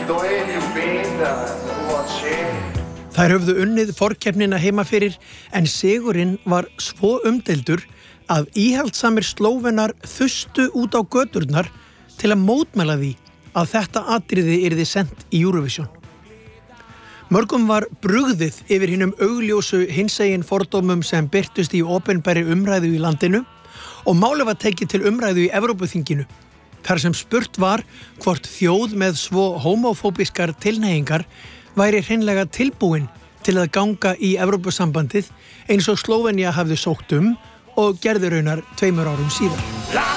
Þær höfðu unnið forkeppnina heima fyrir en sigurinn var svo umdeildur að íhaldsamir Slóvenar þustu út á göturnar til að mótmæla því að þetta atriði yrði sent í Eurovision. Mörgum var brugðið yfir hinum augljósu hinsegin fordómum sem birtust í opinberri umræðu í landinu og málið var tekið til umræðu í Evrópuþinginu, þar sem spurt var hvort þjóð með svo homófóbískar tilhneigingar væri hreinlega tilbúin til að ganga í Evrópusambandið eins og Slóvenía hafði sótt og gerði raunar 2 árum síðar.